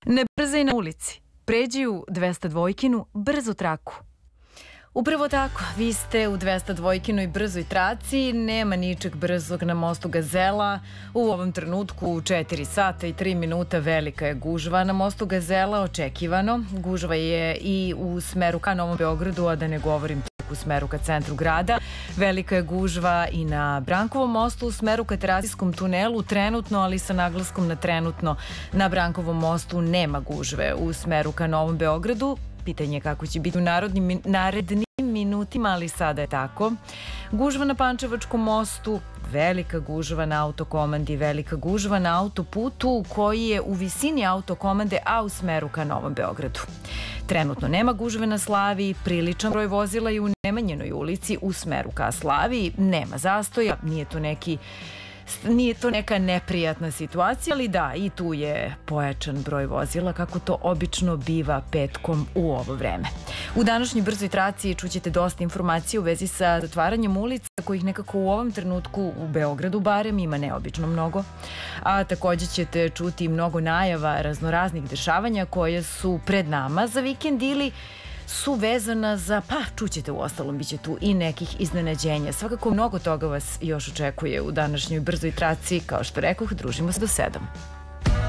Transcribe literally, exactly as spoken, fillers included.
Ne brzaj na ulici, pređi u dvesta dvojkinu brzu traku. Upravo tako, vi ste u dvesta dvojkinoj brzoj traci, nema ničeg brzog na mostu Gazela. U ovom trenutku u četiri sata i tri minuta velika je gužva na mostu Gazela, očekivano. Gužva je i u smeru ka Novom Beogradu, a da ne govorim u smeru ka centru grada. Velika je gužva i na Brankovom mostu u smeru ka Terazijskom tunelu, trenutno, ali sa naglaskom na trenutno. Na Brankovom mostu nema gužve u smeru ka Novom Beogradu. Pitanje je kako će biti u narodnim, narednim minutima, ali sada je tako. Gužva na Pančevačkom mostu, velika gužva na autokomandi, velika gužva na autoputu koji je u visini autokomande, a u smeru ka Novom Beogradu. Trenutno nema gužve na Slaviji, priličan broj vozila i u Nemanjinoj ulici u smeru ka Slaviji. Nema zastoja, nije to neki Nije to neka neprijatna situacija, ali da, i tu je pojačan broj vozila, kako to obično biva petkom u ovo vreme. U današnjoj brzoj traci čućete dosta informacija u vezi sa zatvaranjem ulica, kojih nekako u ovom trenutku u Beogradu barem ima neobično mnogo. A takođe ćete čuti mnogo najava raznoraznih dešavanja koje su pred nama za vikend ili su vezana za, pa čućete u ostalom, bit će tu i nekih iznenađenja. Svakako mnogo toga vas još očekuje u današnjoj brzoj traci. Kao što rekoh, družimo se do sedam.